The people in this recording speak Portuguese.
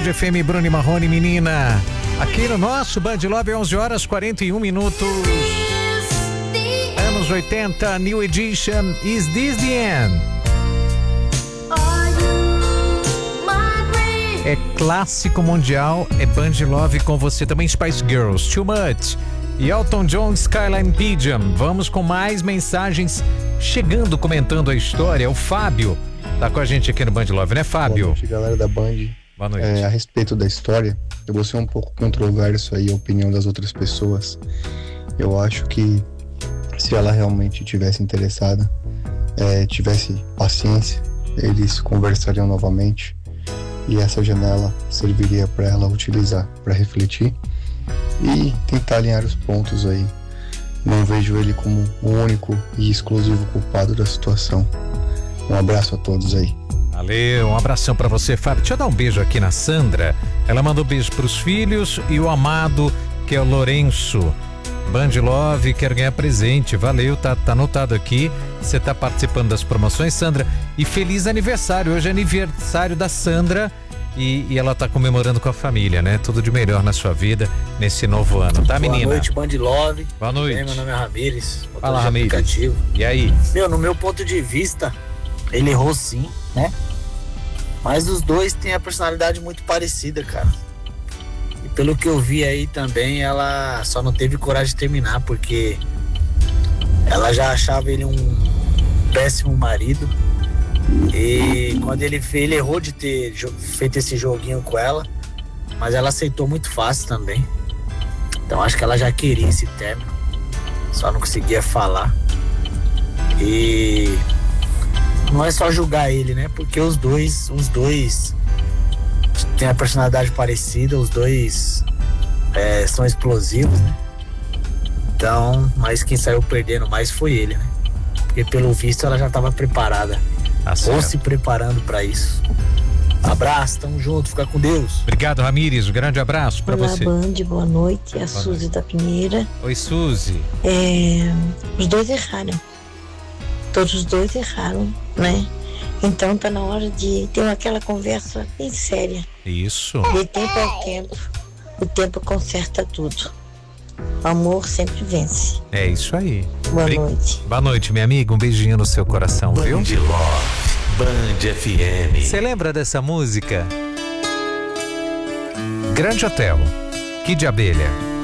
Band FM, Bruno e Marrone, menina. Aqui no nosso Band Love, 11h41. Anos 80, New Edition, Is This The End? É clássico mundial, é Band Love com você também. Spice Girls, Too Much e Elton John, Skyline Pigeon. Vamos com mais mensagens chegando, comentando a história. O Fábio tá com a gente aqui no Band Love, né, Fábio? Boa noite, galera da Band. Boa noite. A respeito da história, eu vou ser um pouco controverso aí a opinião das outras pessoas. Eu acho que se ela realmente tivesse interessada, tivesse paciência, eles conversariam novamente e essa janela serviria para ela utilizar, para refletir e tentar alinhar os pontos aí. Não vejo ele como o único e exclusivo culpado da situação. Um abraço a todos aí. Valeu, um abração pra você, Fábio. Deixa eu dar um beijo aqui na Sandra. Ela mandou beijo pros filhos e o amado, que é o Lourenço. Band Love, quer ganhar presente. Valeu, tá anotado aqui. Você tá participando das promoções, Sandra. E feliz aniversário. Hoje é aniversário da Sandra e ela tá comemorando com a família, né? Tudo de melhor na sua vida nesse novo ano, tá, menina? Boa noite, Band Love. Boa noite. Meu nome é Ramires. Fala, Ramires. Aplicativo. E aí? No meu ponto de vista, ele errou sim, né? Mas os dois têm a personalidade muito parecida, cara. E pelo que eu vi aí também, ela só não teve coragem de terminar, porque ela já achava ele um péssimo marido. E quando ele errou de ter feito esse joguinho com ela, mas ela aceitou muito fácil também. Então acho que ela já queria esse término, só não conseguia falar. E não é só julgar ele, né? Porque os dois têm a personalidade parecida, os dois são explosivos, né? Então, mas quem saiu perdendo mais foi ele, né? Porque pelo visto ela já estava preparada, ou se preparando para isso. Abraço, tamo junto, fica com Deus. Obrigado, Ramires, um grande abraço para você. Olá, Band, boa noite, a Suzy da Pinheira. Oi, Suzy. Os dois erraram. Todos os dois erraram, né? Então tá na hora de ter aquela conversa bem séria. Isso. De tempo ao tempo, o tempo conserta tudo. O amor sempre vence. É isso aí. Boa noite. Boa noite, minha amiga. Um beijinho no seu coração, viu? Band Love, Band FM. Você lembra dessa música? Grande Hotel, Kid Abelha.